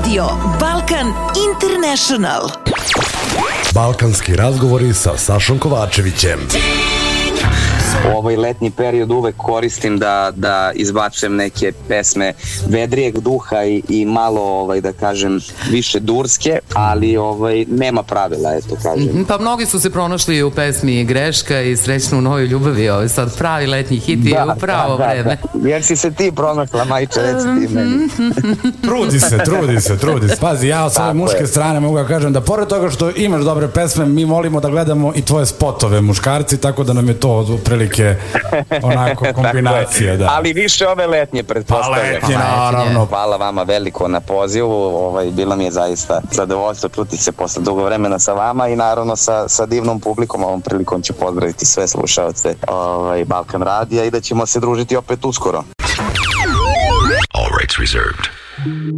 Radio Balkan International. Balkanski razgovori sa Sašom Kovačevićem. Ovaj letnji period uvek koristim da izbacujem neke pesme vedrijeg duha i malo, da kažem, više durske, ali nema pravila, eto kažem. Pa mnogi su se pronašli u pesmi Greška i Srećno u novoj ljubavi, sad pravi letnji hit je u pravo vreme. Jer si se ti pronašla, majče, reci ti meni. Trudi se. Pazi, ja od svoje muške strane mogu da kažem da pored toga što imaš dobre pesme, mi volimo da gledamo i tvoje spotove muškarci, tako da nam je to prilike onako kombinacija, da. Ali više ove letnje, pretpostavljam. Pa letnje, naravno. Hvala vama veliko na pozivu, bilo mi je zaista zadovoljstvo čuti se posle dugo vremena sa vama i naravno sa divnom publikom. Ovom prilikom ću pozdraviti sve slušaoce Balkan Radija i da ćemo se družiti opet uskoro. All rights reserved.